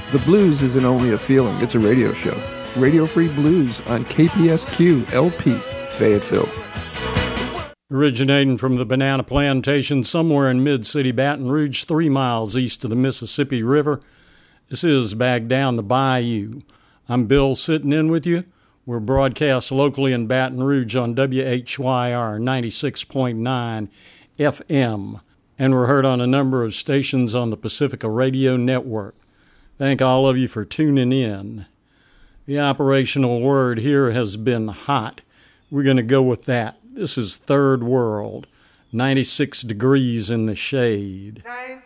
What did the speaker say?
The blues isn't only a feeling, it's a radio show. Radio Free Blues on KPSQ LP, Fayetteville. Originating from the banana plantation somewhere in mid-city Baton Rouge, 3 miles east of the Mississippi River, this is Back Down the Bayou. I'm Bill sitting in with you. We're broadcast locally in Baton Rouge on WHYR 96.9 FM, and we're heard on a number of stations on the Pacifica Radio Network. Thank all of you for tuning in. The operational word here has been hot. We're going to go with that. This is Third World, 96 degrees in the shade. 19